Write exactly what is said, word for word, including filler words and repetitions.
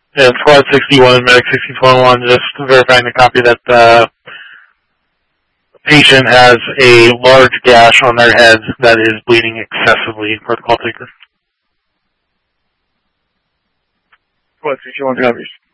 Yeah, Squad sixty-one, Medic sixty twenty-one, just verifying the copy that the patient has a large gash on their head that is bleeding excessively. Protocol taker. Squad sixty-one copies.